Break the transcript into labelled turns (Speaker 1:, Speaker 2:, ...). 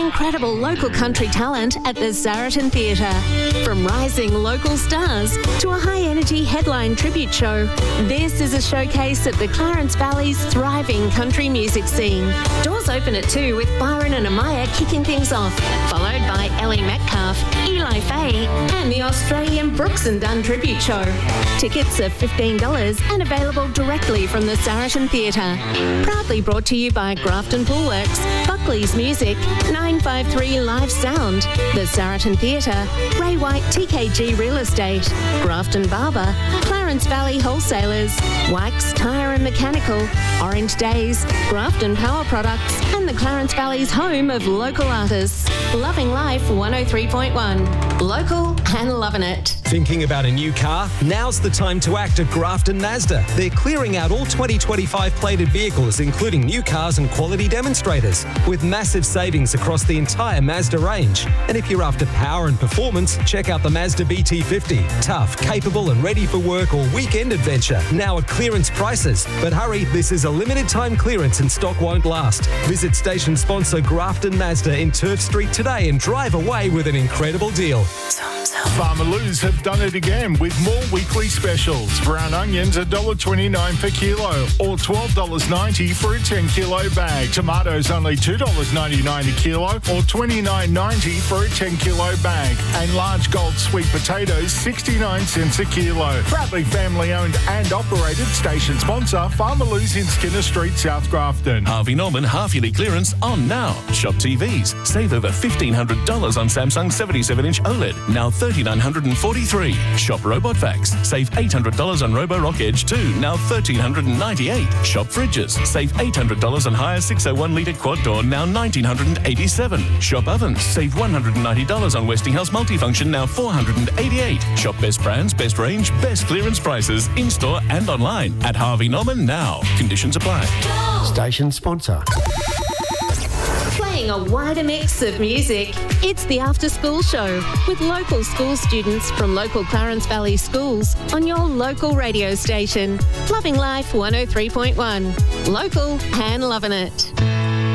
Speaker 1: incredible local country talent at the Saracen Theatre. From rising local stars to a high-energy headline tribute show, this is a showcase at the Clarence Valley's thriving country music scene. Doors open at 2 with Byron and Amaya kicking things off, followed by Ellie Metcalf, Eli Faye and the Australian Brooks and Dunn tribute show. Tickets are $15 and available directly from the Saracen Theatre. Proudly brought to you by Grafton Poolworks, Buckley's Music, 953 Live Sound, the Saracen Theatre, Ray White TKG Real Estate, Grafton Barber, Clarence Valley Wholesalers, Wax Tyre and Mechanical, Orange Days, Grafton Power Products and the Clarence Valley's home of local artists. Loving Life 103.1. Local and loving it.
Speaker 2: Thinking about a new car? Now's the time to act at Grafton Mazda. They're clearing out all 2025 plated vehicles, including new cars and quality demonstrators, with massive savings across the entire Mazda range. And if you're after power and performance, check out the Mazda BT50. Tough, capable and ready for work or weekend adventure. Now at clearance prices. But hurry, this is a limited time clearance and stock won't last. Visit station sponsor Grafton Mazda in Turf Street today and drive away with an incredible deal.
Speaker 3: Farmer Lou's have done it again with more weekly specials. Brown onions $1.29 per kilo or $12.90 for a 10 kilo bag. Tomatoes only $2.99 a kilo or $29.90 for a 10 kilo bag. And large gold sweet potatoes 69 cents a kilo. Proudly family owned and operated, station sponsor Farmer Lou's in Skinner Street, South Grafton.
Speaker 4: Harvey Norman half-yearly clearance on now. Shop TVs. Save over $1,500 on Samsung 77-inch OLED. Now $3,943. Shop Robot Vacs. Save $800 on Roborock Edge 2. Now $1,398. Shop Fridges. Save $800 on Hire 601-litre quad door. Now $1,987. Shop Ovens. Save $190 on Westinghouse Multifunction. Now $488. Shop Best Brands, Best Range, Best Clearance Prices in-store and online at Harvey Norman now. Conditions apply.
Speaker 5: Station sponsor.
Speaker 1: Playing a wider mix of music, it's the After School Show with local school students from local Clarence Valley schools on your local radio station. Loving Life 103.1. Local and loving it.